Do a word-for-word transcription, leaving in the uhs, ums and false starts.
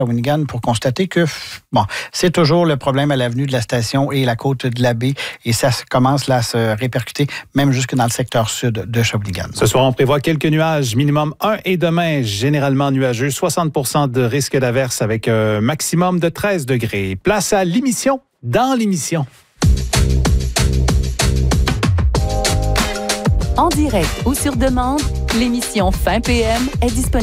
Shawinigan pour constater que, bon, c'est toujours le problème à l'avenue de la station et la côte de la baie et ça commence là à se répercuter même jusque dans le secteur sud de Shawinigan. Ce soir, on prévoit quelques nuages, minimum un et demain, généralement nuageux, soixante pour cent de risque d'averse avec un maximum de treize degrés. Place à l'émission, dans l'émission. En direct ou sur demande, l'émission Fin P M est disponible